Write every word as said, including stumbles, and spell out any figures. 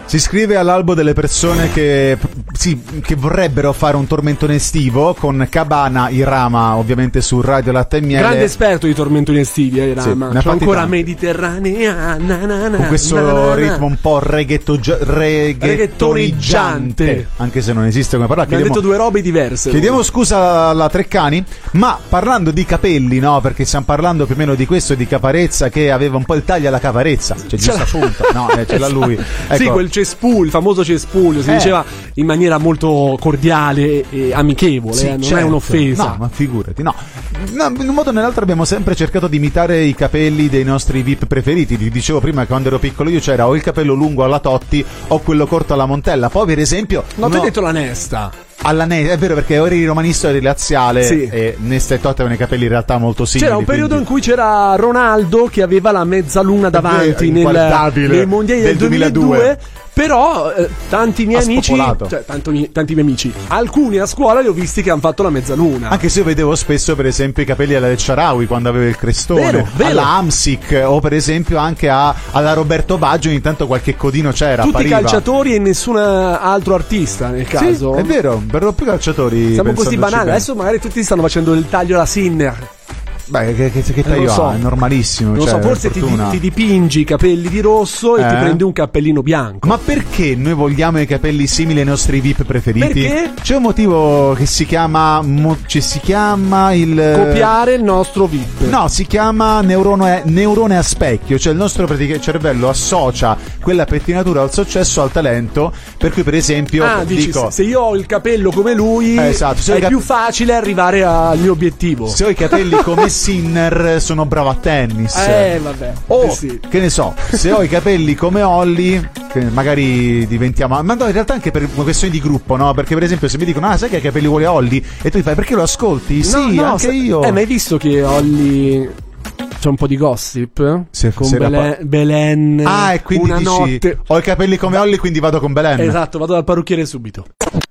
Si iscrive all'albo delle persone che, sì, che vorrebbero fare un tormentone estivo con Cabana Irama, ovviamente su Radio Latte e Miele. Grande esperto di tormentoni estivi, eh, Irama. Sì, C'ho ancora tanti. Mediterranea, na, na, na, con questo na, na, na. ritmo un po' reggaeto, reggaetoneggiante, anche se non esiste come parola. Abbiamo detto due robe diverse. Chiediamo scusa alla Treccani, ma parlando di capelli, no? Perché stiamo parlando più o meno di questo, di Caparezza che aveva un po' il taglio alla Caparezza, cioè giusto appunto, no, eh, ce l'ha lui. Ecco. Sì, quel cespuglio, il famoso cespuglio, si Eh. diceva in maniera molto cordiale e amichevole, Sì, eh, non certo. è un'offesa. No, ma figurati, no. No, in un modo o nell'altro abbiamo sempre cercato di imitare i capelli dei nostri V I P preferiti. Ti dicevo prima che quando ero piccolo io c'era o il capello lungo alla Totti o quello corto alla Montella. Poi per esempio No, no, ti hai detto la Nesta. alla ne- è vero, perché eri romanista, eri laziale, Sì. e Nesta e Totti avevano i capelli in realtà molto simili. C'era un periodo quindi- in cui c'era Ronaldo che aveva la mezzaluna davanti nel, inguardabile, nei mondiali del, del duemiladue. duemiladue. Però eh, tanti miei Ha amici, spopolato. cioè tanto mi- tanti miei amici, alcuni a scuola li ho visti che hanno fatto la mezzaluna. Anche se io vedevo spesso per esempio i capelli alla del Sharawi quando aveva il crestone, Vero, vero. alla Amsic, o per esempio anche a, alla Roberto Baggio ogni tanto qualche codino c'era, Tutti appariva. calciatori e nessun altro artista nel caso. Sì, è vero, per lo più calciatori. Siamo così pensandoci banali. bene. Adesso magari tutti stanno facendo il taglio alla Sinner. Beh, che, che, che Non taglio lo so. ha? È normalissimo. Non cioè, so, forse ti, fortuna. ti dipingi i capelli di rosso e Eh? ti prendi un cappellino bianco. Ma perché noi vogliamo i capelli simili ai nostri V I P preferiti? Perché? C'è un motivo che si chiama mo- cioè si chiama il Copiare il nostro V I P. No, si chiama neurone, neurone a specchio, cioè il nostro pratica- cervello associa quella pettinatura al successo, al talento, per cui per esempio Ah, dici, dico se- se io ho il capello come lui, Eh, esatto, se ho è i cap- più facile arrivare al mio obiettivo. se ho i capelli come Sinner sono bravo a tennis. Eh, vabbè. O, Eh, sì. che ne so, se ho i capelli come Holly, che magari diventiamo. Ma no, in realtà anche per una questione di gruppo, no? Perché, per esempio, se mi dicono, ah, sai che hai i capelli uguali a Holly? E tu mi fai, perché lo ascolti? Sì, No, no, anche se- io. Eh, ma hai visto che Olli. C'è un po' di gossip? Se- con se era Belen, pa- Belen. Ah, e quindi una dici, notte. ho i capelli come Holly, quindi vado con Belen. Esatto, vado dal parrucchiere subito.